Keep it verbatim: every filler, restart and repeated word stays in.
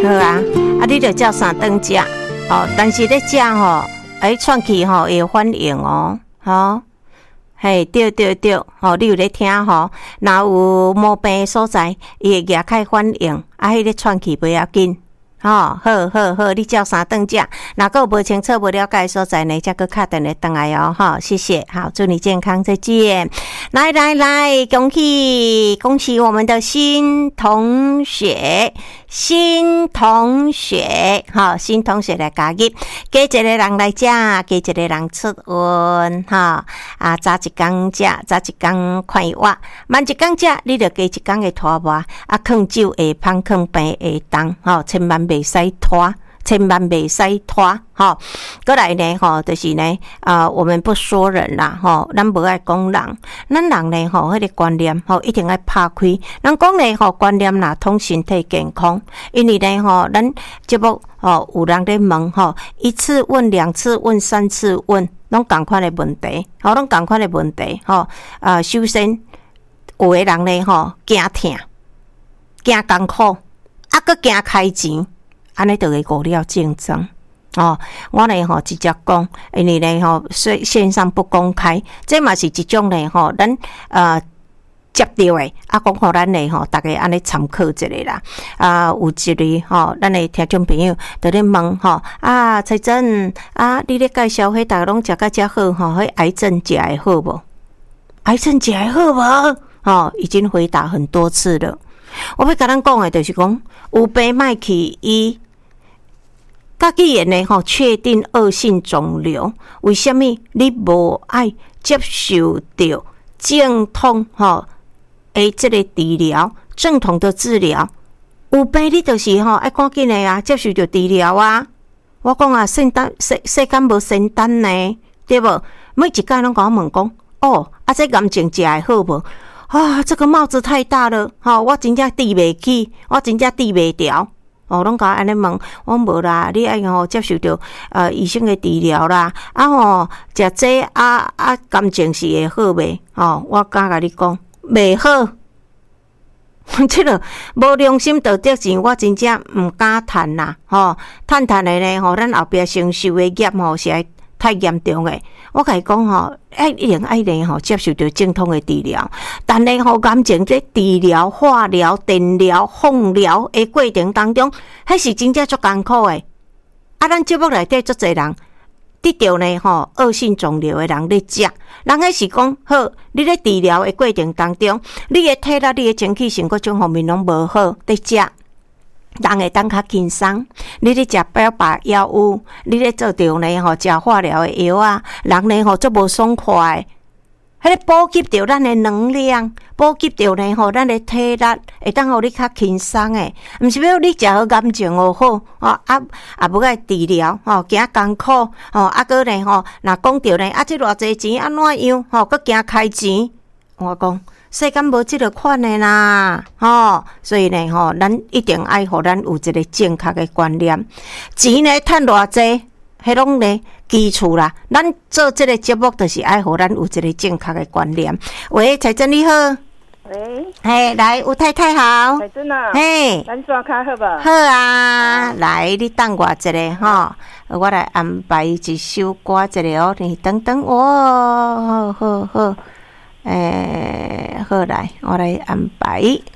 好啊，啊，你着照三顿食哦，但是咧食吼，哎，串起吼会有反应哦，吼。嘿，对对对，吼，你有咧听吼？若有毛病的所在，伊会牙开反应，啊，迄个喘气不要紧，吼，好好好，你照三顿食。若个有无清楚、无了解的所在呢，则个敲电话转来哦，吼，谢谢，好，祝你健康，再见。来来来，恭喜恭喜我们的新同学。新同学，吼，新同学来加入，加一个人来食，加一个人出运，吼，啊，早一工食，早一工看活，慢一工食，你着加一工的拖磨，啊，囥酒下芳，囥病下重，吼，千万袂使拖。千万袂使拖，吼！过来呢，吼，就是呢，啊、呃，我们不说人啦，吼，咱无爱讲人，咱人呢，吼，迄个观念，吼，一定爱拍开。咱讲呢，吼，观念啦，通身体健康，因为呢，吼，咱节目，吼，有人咧问，吼，一次问、两次问、三次问，拢同款的问题，吼，拢同款的问题，吼，啊，首先有的人呢，吼，惊痛，惊艰苦，啊，搁惊开钱。安尼就会误了竞争哦。我呢吼直接讲，因为呢吼线线上不公开，这嘛是一种呢吼，咱呃接到的啊，讲互咱呢吼，大家安尼参考一下啦。啊，有一个吼，咱的听众朋友在咧问吼啊，彩珍啊，你咧介绍迄大家拢食甲遮好吼，迄癌症食会好无？癌症食会好无？哦，已经回答很多次了。我要甲咱讲的就是讲，有病莫去医。甲既然呢吼，确定恶性肿瘤，为什么你无爱接受到正统吼诶这个治疗，正统的治疗？有病你就是吼爱赶紧的啊，接受到治疗啊！我讲啊，圣诞世世间无圣诞呢，对无？每一届拢甲我问讲，哦，啊这癌症食会好无？啊，这个帽子太大了，吼、哦，我真正抵袂起，我真正抵袂掉。哦，拢甲安尼问，我无啦，你爱吼接受到呃医生的治疗啦，啊吼食这啊啊感情是会好袂？哦，我敢甲你讲，袂好。即个无良心道德钱，我真正毋敢趁啦，吼，趁趁的呢，吼，咱后壁承受的业吼是爱太严重诶。我甲伊讲吼，爱一定爱呢吼接受到正统的治疗，但呢吼感情在治疗、化疗、电疗、放疗的过程当中，迄是真正足艰苦诶。啊，咱节目内底足侪人得到呢吼恶性肿瘤的人咧食，人迄是讲好，你咧治疗的过程当中，你的体力、你的情绪性各种方面拢无好，咧食。人会当较轻松，你咧食标靶药物，你咧做着呢吼食化疗的药啊，人呢吼足无爽快。迄个补给着咱的能量，补给着呢吼咱的体力，会当互你较轻松诶。毋是要你食好感情哦好，哦啊啊无爱治疗，吼惊艰苦，吼啊个呢吼，若讲着呢啊，即偌济钱安怎样，吼佮惊开钱，我讲。世间无即个款的啦，吼，所以呢，吼，咱一定爱互咱有一个正确的观念。钱呢，趁偌济，迄拢呢基础啦。咱做即个节目，就是爱互咱有一个正确的观念。喂，彩珍你好。 喂。 嘿，来，吴太太好。 彩珍啊。 嘿。 咱刷卡好吧？ 好啊，哦、来，你等我一下吼，我来安排一首歌一下哦，你等等我，好好好。诶、欸，好来，我来安排。